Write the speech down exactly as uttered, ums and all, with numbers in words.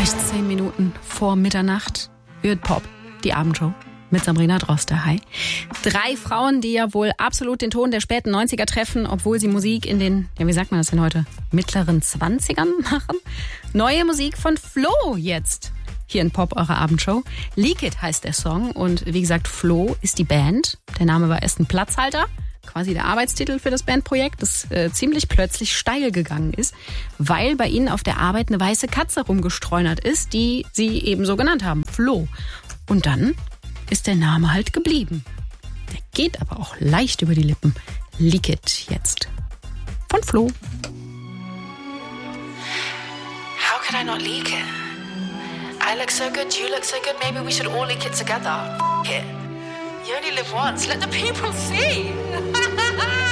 sechzehn Minuten vor Mitternacht wird Pop, die Abendshow mit Sabrina Droste. Hi. Drei Frauen, die ja wohl absolut den Ton der späten neunziger treffen, obwohl sie Musik in den, ja wie sagt man das denn heute, mittleren Zwanzigern machen. Neue Musik von Flo jetzt. Hier in Pop, eure Abendshow. Leak It heißt der Song und wie gesagt, Flo ist die Band. Der Name war erst ein Platzhalter, quasi der Arbeitstitel für das Bandprojekt, das äh, ziemlich plötzlich steil gegangen ist, weil bei ihnen auf der Arbeit eine weiße Katze rumgestreunert ist, die sie eben so genannt haben, Flo. Und dann ist der Name halt geblieben. Der geht aber auch leicht über die Lippen. Leak It jetzt. Von Flo. How could I not leak it? I look so good, you look so good, maybe we should all leak it together. F it. You only live once, let the people see.